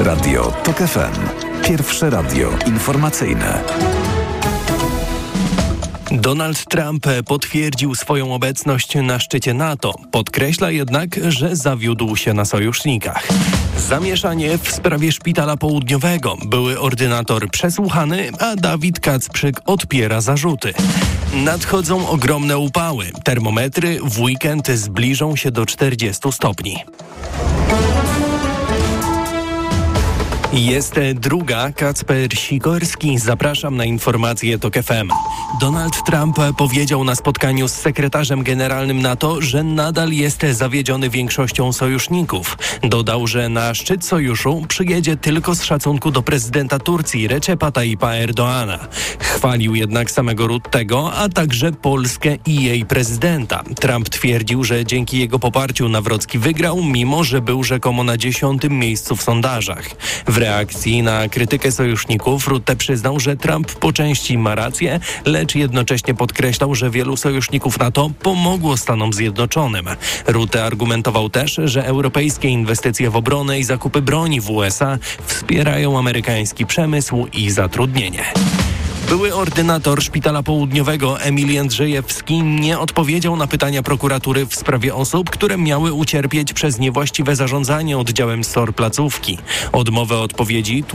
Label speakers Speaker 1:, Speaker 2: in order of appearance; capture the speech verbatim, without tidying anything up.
Speaker 1: Radio TOK F M. Pierwsze radio informacyjne.
Speaker 2: Donald Trump potwierdził swoją obecność na szczycie NATO. Podkreśla jednak, że zawiódł się na sojusznikach. Zamieszanie w sprawie Szpitala Południowego. Były ordynator przesłuchany, a Dawid Kacprzyk odpiera zarzuty. Nadchodzą ogromne upały. Termometry w weekend zbliżą się do czterdziestu stopni. Jest druga, Kacper Sikorski. Zapraszam na informacje TOK F M. Donald Trump powiedział na spotkaniu z sekretarzem generalnym NATO, że nadal jest zawiedziony większością sojuszników. Dodał, że na szczyt sojuszu przyjedzie tylko z szacunku do prezydenta Turcji Recepa Tayyipa Erdoğana. Chwalił jednak samego Ruttego, a także Polskę i jej prezydenta. Trump twierdził, że dzięki jego poparciu Nawrocki wygrał, mimo że był rzekomo na dziesiątym miejscu w sondażach. W reakcji na krytykę sojuszników Rutte przyznał, że Trump po części ma rację, lecz jednocześnie podkreślał, że wielu sojuszników NATO pomogło Stanom Zjednoczonym. Rutte argumentował też, że europejskie inwestycje w obronę i zakupy broni w U S A wspierają amerykański przemysł i zatrudnienie. Były ordynator Szpitala Południowego Emil Jędrzejewski nie odpowiedział na pytania prokuratury w sprawie osób, które miały ucierpieć przez niewłaściwe zarządzanie oddziałem S O R placówki. Odmowę odpowiedzi